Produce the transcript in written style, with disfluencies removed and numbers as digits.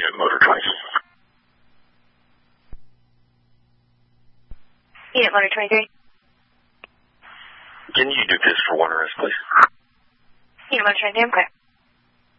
Unit Motor 23. Unit Motor 23. Can you do this for 1 arrest, please? Unit Motor 23, I'm clear.